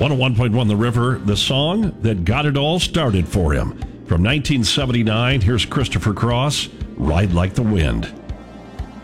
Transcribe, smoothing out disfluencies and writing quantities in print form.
101.1 The River, the song that got it all started for him. From 1979, here's Christopher Cross, Ride Like the Wind.